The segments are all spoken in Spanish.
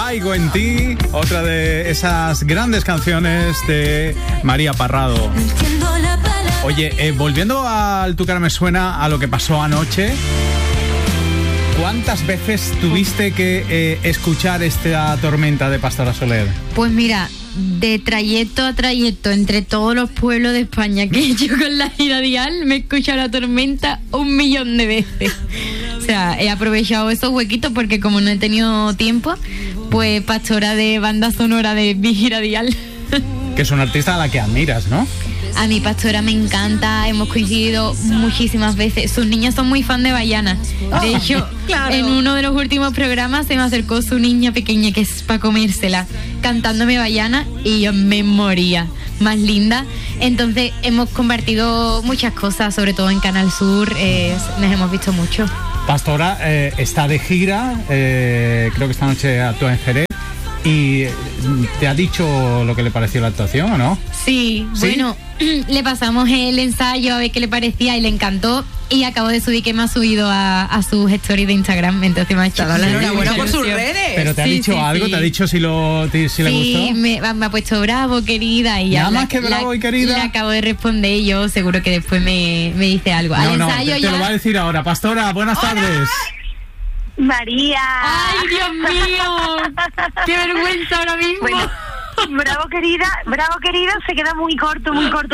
Caigo en ti, otra de esas grandes canciones de María Parrado. Oye, volviendo al Tu cara me suena, a lo que pasó anoche, ¿cuántas veces tuviste que escuchar esta tormenta de Pastora Soler? Pues mira, de trayecto a trayecto entre todos los pueblos de España que he hecho con la gira Dial, me he escuchado la tormenta 1.000.000 de veces. O sea, he aprovechado esos huequitos porque como no he tenido tiempo, pues Pastora de banda sonora de mi gira Dial. Que es una artista a la que admiras, ¿no? A mi Pastora me encanta, hemos coincidido muchísimas veces. Sus niñas son muy fan de Bahiana. De hecho, claro, en uno de los últimos programas se me acercó su niña pequeña, que es para comérsela, cantándome Bahiana, y yo me moría. Más linda. Entonces hemos compartido muchas cosas, sobre todo en Canal Sur, nos hemos visto mucho. Pastora está de gira, creo que esta noche actúa en Jerez. ¿Y te ha dicho lo que le pareció la actuación o no? Sí, bueno, le pasamos el ensayo a ver qué le parecía y le encantó. Y acabo de subir, que me ha subido a sus stories de Instagram. Entonces me ha echado la enhorabuena por sus redes. ¿Pero te ha dicho algo? Sí. ¿Te ha dicho si le gustó? Sí, me ha puesto bravo, querida. Y ya nada más que bravo y querida. Le acabo de responder y yo seguro que después me dice algo. No, te lo va a decir ahora. Pastora, buenas tardes. María. ¡Ay, Dios mío! ¡Qué vergüenza ahora mismo! Bueno, bravo querida, se queda muy corto.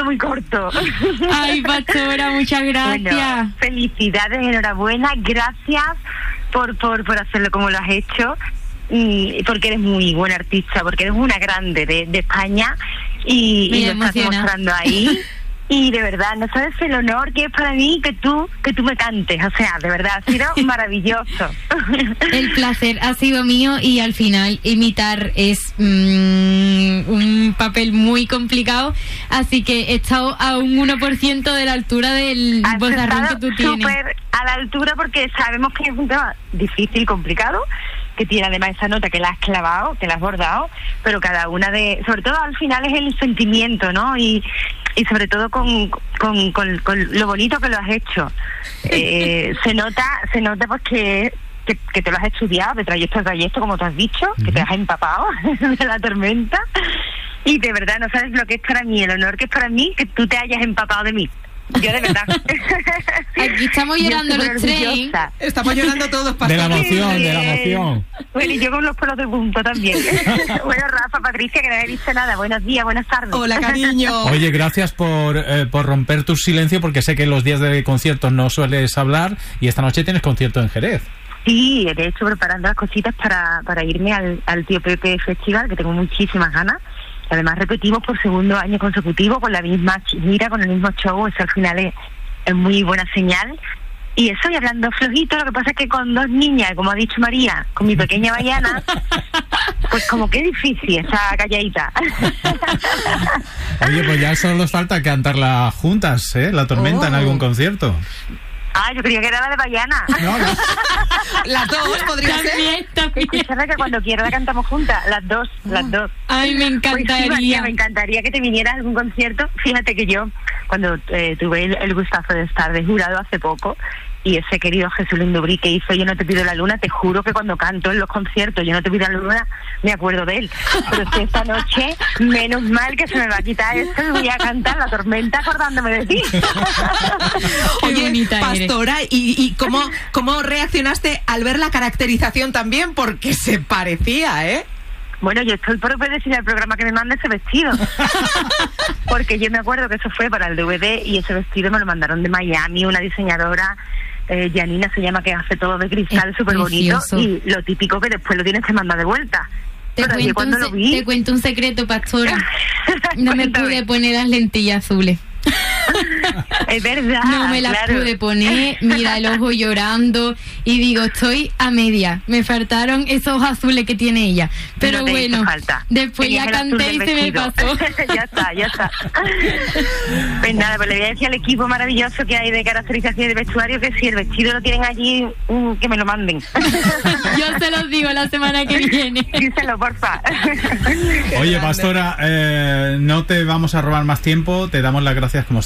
Ay, Pastora, muchas gracias. Bueno, felicidades, enhorabuena, gracias por hacerlo como lo has hecho, y porque eres muy buena artista, porque eres una grande de España y lo estás demostrando ahí. Y de verdad, no sabes el honor que es para mí que tú me cantes. O sea, de verdad, ha sido maravilloso. El placer ha sido mío, y al final imitar es un papel muy complicado. Así que he estado a un 1% de la altura del vozarrón que tú tienes. Súper a la altura, porque sabemos que es un tema difícil, complicado, que tiene además esa nota que la has clavado, que la has bordado, pero cada una sobre todo al final es el sentimiento, ¿no? Y sobre todo con lo bonito que lo has hecho. Se nota pues que te lo has estudiado de trayecto a trayecto, como tú has dicho, que te has empapado de la tormenta, y de verdad no sabes lo que es para mí, el honor que es para mí que tú te hayas empapado de mí. Yo de verdad. Aquí estamos llorando los tres. Estamos llorando todos, de la emoción. Bueno, y yo con los pelos de punto también. Bueno, Rafa, Patricia, que no he visto nada. Buenos días, buenas tardes. Hola, cariño. Oye, gracias por romper tu silencio, porque sé que en los días de conciertos no sueles hablar, y esta noche tienes concierto en Jerez. Sí, de hecho preparando las cositas para irme al Tío Pepe Festival, que tengo muchísimas ganas. Además repetimos por segundo año consecutivo con la misma gira, con el mismo show. Eso al final es muy buena señal. Y eso, y hablando flojito, lo que pasa es que con dos niñas, como ha dicho María, con mi pequeña Bahiana, pues como que difícil esa calladita. Oye, pues ya solo nos falta cantarla juntas, la tormenta en algún concierto. Ah, yo creía que era la de Bahiana. No. Las dos podría ser. También. Escuchadme que cuando quiera la cantamos juntas, las dos. Ay, me encantaría. Pues sí, María, me encantaría que te vinieras a algún concierto. Fíjate que yo, cuando tuve el gustazo de estar de jurado hace poco, y ese querido Jesús Lindubrí que hizo Yo no te pido la luna, te juro que cuando canto en los conciertos Yo no te pido la luna, me acuerdo de él. Pero es que esta noche, menos mal que se me va a quitar esto, y voy a cantar La tormenta acordándome de ti. Oye, Pastora, ¿y cómo reaccionaste al ver la caracterización también? Porque se parecía, ¿eh? Bueno, yo estoy por obedecer al programa que me manda ese vestido. Porque yo me acuerdo que eso fue para el DVD, y ese vestido me lo mandaron de Miami, una diseñadora, Janina se llama, que hace todo de cristal, súper bonito, y lo típico que después lo tienes que mandar de vuelta. Te cuento un secreto, Pastora. No me pude poner las lentillas azules. Es verdad. No me las pude poner, mira el ojo llorando, y digo, estoy a media. Me faltaron esos azules que tiene ella. Pero no bueno, después tenías ya canté y se me pasó. Ya está. Pues nada, pues le voy a decir al equipo maravilloso que hay de caracterización de vestuario que si el vestido lo tienen allí, que me lo manden. Yo se los digo la semana que viene. Díselo, porfa. Oye, Pastora, no te vamos a robar más tiempo, te damos las gracias como siempre.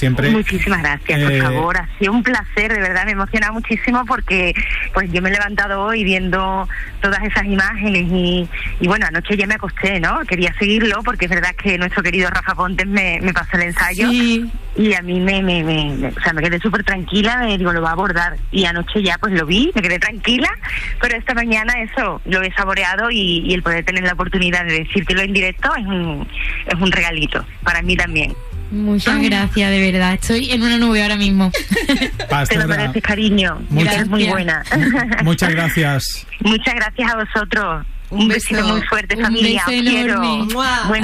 muchísimas gracias, por favor, ha sido un placer, de verdad, me he emocionado muchísimo porque pues yo me he levantado hoy viendo todas esas imágenes y bueno, anoche ya me acosté, ¿no? Quería seguirlo porque es verdad que nuestro querido Rafa Pontes me pasó el ensayo y a mí me quedé súper tranquila, me digo, lo va a abordar, y anoche ya pues lo vi, me quedé tranquila, pero esta mañana eso, lo he saboreado y el poder tener la oportunidad de decírtelo en directo es un regalito, para mí también. Muchas gracias, de verdad. Estoy en una nube ahora mismo. Pastora, te lo mereces, cariño. Eres muy buena. Muchas gracias. Muchas gracias a vosotros. Un besito muy fuerte, familia. Un beso enorme. Buen